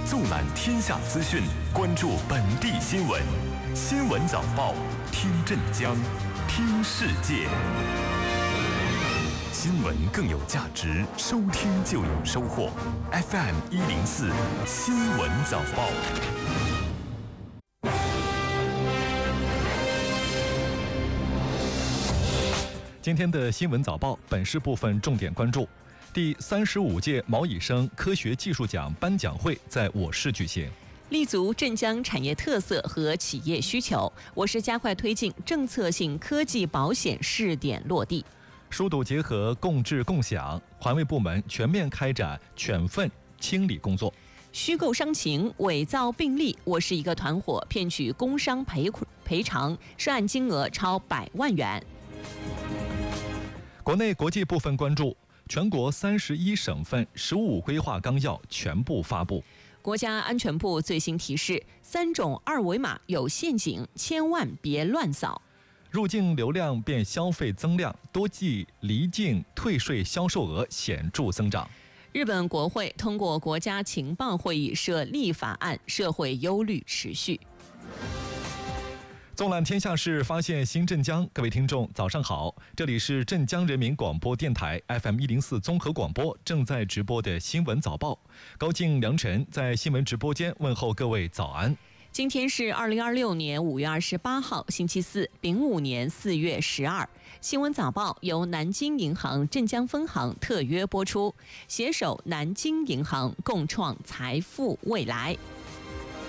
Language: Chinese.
纵览天下资讯，关注本地新闻。新闻早报，听镇江，听世界。新闻更有价值，收听就有收获。FM 104新闻早报。 今天的新闻早报，本市部分重点关注：第35届毛以升科学技术奖颁奖会在我市举行。 立足镇江产业特色和企业需求，我市加快推进政策性科技保险试点落地。 疏堵结合，共治共享，环卫部门全面开展犬粪清理工作。 虚构伤情、伪造病历，我市一个团伙骗取工伤赔偿，涉案金额超100万元。 国内国际部分关注：全国31省份15规划纲要全部发布。 国家安全部最新提示：3种二维码有陷阱，千万别乱扫。 入境流量变消费增量，多季离境退税销售额显著增长。 日本国会通过国家情报会议设立法案，社会忧虑持续。 纵览天下事，发现新镇江。各位听众早上好，这里是镇江人民广播电台 FM 104综合广播正在直播的新闻早报。高静、梁晨在新闻直播间问候各位早安。 今天是2026年5月28号星期四，丙午年4月12。新闻早报由南京银行镇江分行特约播出，携手南京银行共创财富未来。